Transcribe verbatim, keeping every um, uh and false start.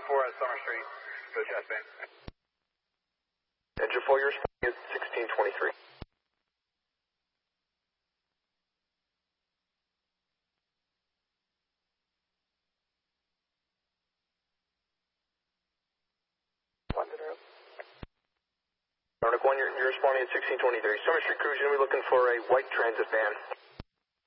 four at Summer Street, go chest band. Engine four, you're responding at sixteen twenty-three. Arctic one, you're, you're responding at sixteen twenty-three. Summer Street Cruise, you're going to be looking for a white transit van.